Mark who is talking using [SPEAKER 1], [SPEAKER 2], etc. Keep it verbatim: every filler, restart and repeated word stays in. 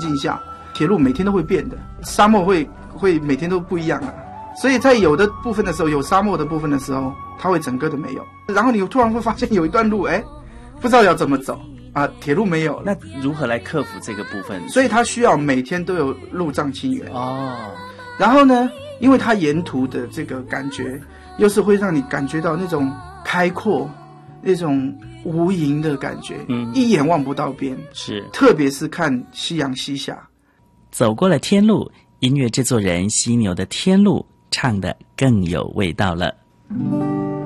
[SPEAKER 1] 境下，铁路每天都会变的，沙漠会会每天都不一样啊。所以在有的部分的时候，有沙漠的部分的时候，它会整个的没有。然后你突然会发现有一段路，哎，不知道要怎么走啊，铁路没有了。
[SPEAKER 2] 那如何来克服这个部分？
[SPEAKER 1] 所以它需要每天都有路障清源
[SPEAKER 2] 哦。
[SPEAKER 1] 然后呢，因为它沿途的这个感觉，又是会让你感觉到那种开阔、那种无垠的感觉，嗯，一眼望不到边。
[SPEAKER 2] 是，
[SPEAKER 1] 特别是看夕阳西下。
[SPEAKER 3] 走过了天路，音乐制作人犀牛的天路唱得更有味道了。